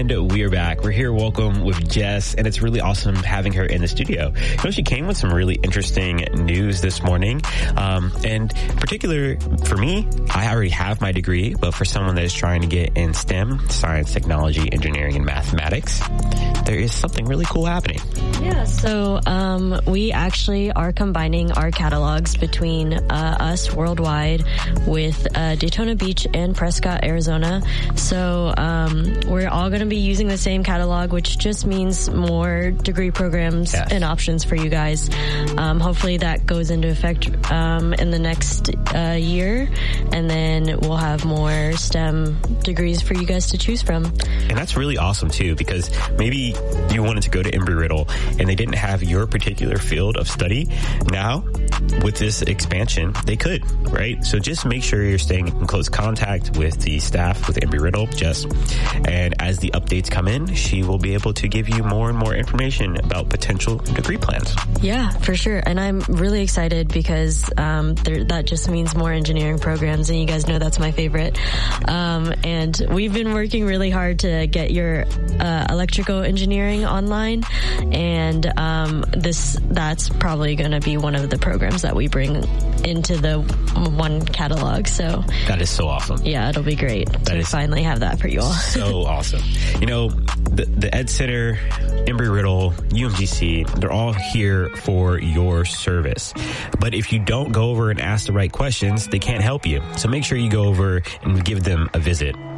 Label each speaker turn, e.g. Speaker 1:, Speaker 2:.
Speaker 1: And we are back. We're here, welcome, with Jess, and it's really awesome having her in the studio. You know, she came with some really interesting news this morning. And particular for me, I already have my degree, but for someone that is trying to get in STEM, science, technology, engineering, and mathematics, there is something really cool happening.
Speaker 2: Yeah, so we actually are combining our catalogs between us worldwide with Daytona Beach and Prescott, Arizona. So we're all going to be using the same catalog, which just means more degree programs and options for you guys. Hopefully that goes into effect in the next year, and then we'll have more STEM degrees for you guys to choose from.
Speaker 1: And that's really awesome too, because maybe you wanted to go to Embry-Riddle and they didn't have your particular field of study. Now, with this expansion, they could, right? So just make sure you're staying in close contact with the staff with Embry-Riddle, Jess. And as the updates come in, she will be able to give you more and more information about potential degree plans.
Speaker 2: Yeah, for sure. And I'm really excited because that just means more engineering programs, and you guys know that's my favorite. And we've been working really hard to get your electrical engineering online, and that's probably going to be one of the programs that we bring into the one catalog. So
Speaker 1: that is so awesome.
Speaker 2: Yeah, it'll be great to finally have that for you all.
Speaker 1: So awesome. You know, the Ed Center, Embry-Riddle, UMGC, they're all here for your service. But if you don't go over and ask the right questions, they can't help you. So make sure you go over and give them a visit.